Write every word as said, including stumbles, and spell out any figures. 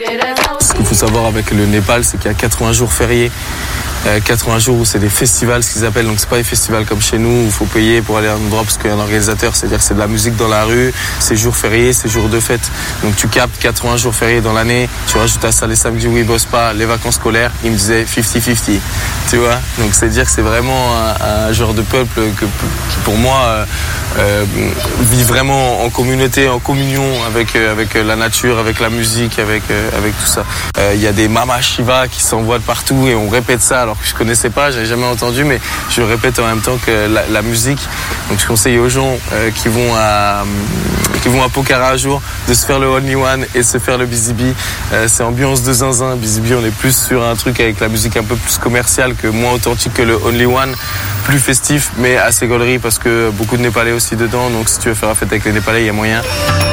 Ce qu'il faut savoir avec le Népal, c'est qu'il y a quatre-vingts jours fériés. Euh, quatre-vingts jours où c'est des festivals, ce qu'ils appellent, donc c'est pas des festivals comme chez nous où il faut payer pour aller à un endroit parce qu'il y a un organisateur, c'est-à-dire que c'est de la musique dans la rue, c'est jours fériés, c'est jours de fête. Donc tu captes quatre-vingts jours fériés dans l'année, tu rajoutes à ça les samedis où ils bossent pas, les vacances scolaires, ils me disaient cinquante cinquante, tu vois. Donc c'est dire que c'est vraiment un, un genre de peuple que, qui pour moi euh, euh, vit vraiment en communauté, en communion avec, euh, avec la nature, avec la musique, avec, euh, avec tout ça. Il euh, y a des Mama Shiva qui s'envoient de partout et on répète ça. Alors que je connaissais pas, j'avais jamais entendu, mais je répète en même temps que la, la musique. Donc je conseille aux gens euh, qui vont à qui vont à Pokhara un jour de se faire le Only One et de se faire le Busy Bee. Euh, c'est ambiance de zinzin. Busy Bee, on est plus sur un truc avec la musique un peu plus commerciale, que moins authentique que le Only One, plus festif, mais assez gaulerie parce que beaucoup de Népalais aussi dedans. Donc si tu veux faire la fête avec les Népalais, il y a moyen.